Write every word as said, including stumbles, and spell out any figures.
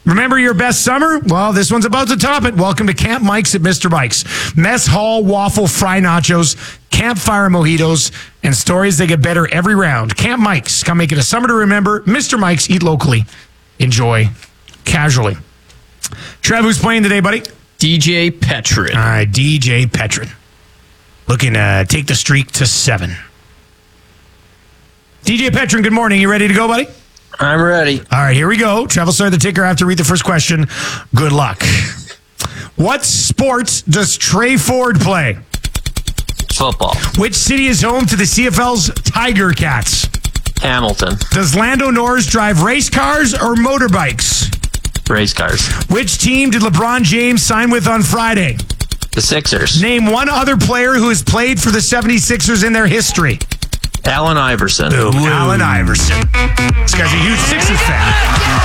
Remember your best summer? Well, this one's about to top it. Welcome to Camp Mike's at Mister Mike's. Mess Hall waffle fry nachos, campfire mojitos, and stories that get better every round. Camp Mike's. Come make it a summer to remember. Mister Mike's. Eat locally. Enjoy casually. Trev, who's playing today, buddy? D J Petrin. All right, D J Petrin. Looking to take the streak to seven. D J Petrin, good morning. You ready to go, buddy? I'm ready. All right, here we go. Travel start the ticker. I have to read the first question. Good luck. What sport does Trey Ford play? Football. Which city is home to the C F L's Tiger Cats? Hamilton. Does Lando Norris drive race cars or motorbikes? Race cars. Which team did LeBron James sign with on Friday? The Sixers. Name one other player who has played for the seventy-sixers in their history. Allen Iverson. Boom. Allen Iverson. This guy's a huge Sixers fan.